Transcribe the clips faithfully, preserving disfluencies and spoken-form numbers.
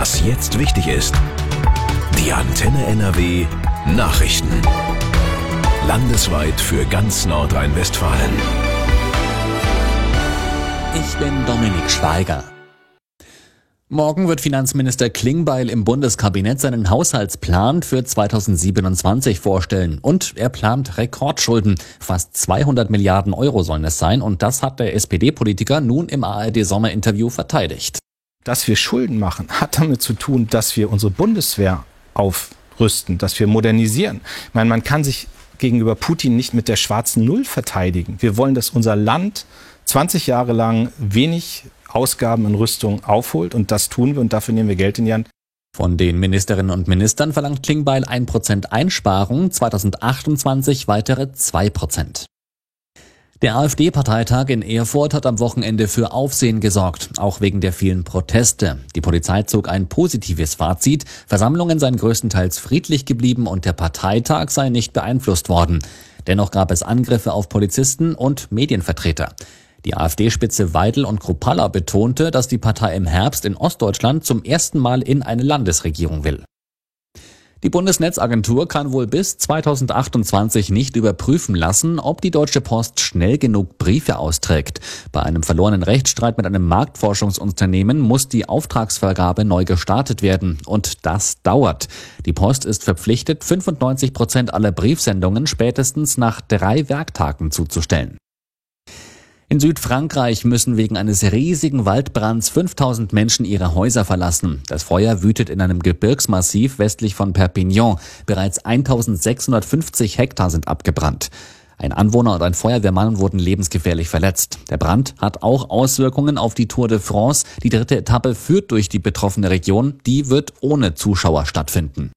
Was jetzt wichtig ist. Die Antenne N R W Nachrichten. Landesweit für ganz Nordrhein-Westfalen. Ich bin Dominik Schweiger. Morgen wird Finanzminister Klingbeil im Bundeskabinett seinen Haushaltsplan für zweitausendsiebenundzwanzig vorstellen. Und er plant Rekordschulden. Fast zweihundert Milliarden Euro sollen es sein. Und das hat der S P D-Politiker nun im A R D-Sommerinterview verteidigt. Dass wir Schulden machen, hat damit zu tun, dass wir unsere Bundeswehr aufrüsten, dass wir modernisieren. Ich meine, man kann sich gegenüber Putin nicht mit der schwarzen Null verteidigen. Wir wollen, dass unser Land zwanzig Jahre lang wenig Ausgaben in Rüstung aufholt, und das tun wir, und dafür nehmen wir Geld in die Hand. Von den Ministerinnen und Ministern verlangt Klingbeil ein Prozent Einsparung, zweitausendachtundzwanzig weitere zwei Prozent. Der AfD-Parteitag in Erfurt hat am Wochenende für Aufsehen gesorgt, auch wegen der vielen Proteste. Die Polizei zog ein positives Fazit, Versammlungen seien größtenteils friedlich geblieben und der Parteitag sei nicht beeinflusst worden. Dennoch gab es Angriffe auf Polizisten und Medienvertreter. Die AfD-Spitze Weidel und Kruppalla betonte, dass die Partei im Herbst in Ostdeutschland zum ersten Mal in eine Landesregierung will. Die Bundesnetzagentur kann wohl bis zweitausendachtundzwanzig nicht überprüfen lassen, ob die Deutsche Post schnell genug Briefe austrägt. Bei einem verlorenen Rechtsstreit mit einem Marktforschungsunternehmen muss die Auftragsvergabe neu gestartet werden. Und das dauert. Die Post ist verpflichtet, fünfundneunzig Prozent aller Briefsendungen spätestens nach drei Werktagen zuzustellen. In Südfrankreich müssen wegen eines riesigen Waldbrands fünftausend Menschen ihre Häuser verlassen. Das Feuer wütet in einem Gebirgsmassiv westlich von Perpignan. Bereits eintausendsechshundertfünfzig Hektar sind abgebrannt. Ein Anwohner und ein Feuerwehrmann wurden lebensgefährlich verletzt. Der Brand hat auch Auswirkungen auf die Tour de France. Die dritte Etappe führt durch die betroffene Region. Die wird ohne Zuschauer stattfinden.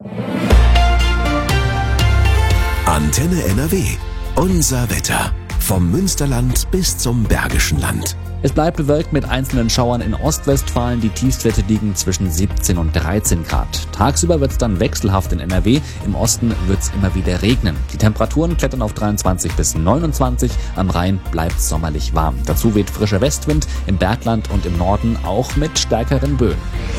Antenne N R W. Unser Wetter. Vom Münsterland bis zum Bergischen Land. Es bleibt bewölkt mit einzelnen Schauern in Ostwestfalen. Die Tiefstwerte liegen zwischen siebzehn und dreizehn Grad. Tagsüber wird es dann wechselhaft in N R W. Im Osten wird es immer wieder regnen. Die Temperaturen klettern auf dreiundzwanzig bis neunundzwanzig. Am Rhein bleibt es sommerlich warm. Dazu weht frischer Westwind, im Bergland und im Norden auch mit stärkeren Böen.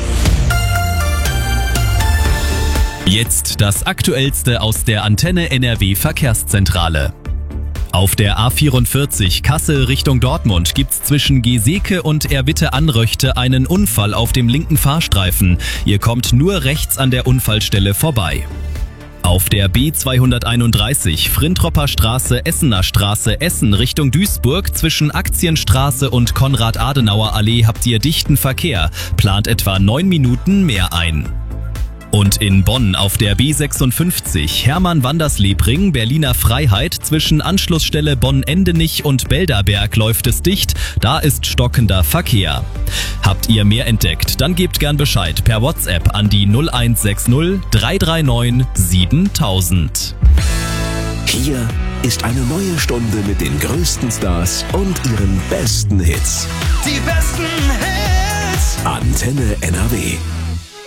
Jetzt das Aktuellste aus der Antenne N R W Verkehrszentrale. Auf der A vierundvierzig Kassel Richtung Dortmund gibt's zwischen Geseke und Erwitte-Anröchte einen Unfall auf dem linken Fahrstreifen. Ihr kommt nur rechts an der Unfallstelle vorbei. Auf der B zweihunderteinunddreißig Frintropper Straße Essener Straße Essen Richtung Duisburg zwischen Aktienstraße und Konrad-Adenauer-Allee habt ihr dichten Verkehr. Plant etwa neun Minuten mehr ein. Und in Bonn auf der B sechsundfünfzig Hermann-Wanderslebring Berliner Freiheit zwischen Anschlussstelle Bonn-Endenich und Belderberg läuft es dicht, da ist stockender Verkehr. Habt ihr mehr entdeckt, dann gebt gern Bescheid per WhatsApp an die null eins sechs null drei drei neun siebentausend. Hier ist eine neue Stunde mit den größten Stars und ihren besten Hits. Die besten Hits! Antenne N R W.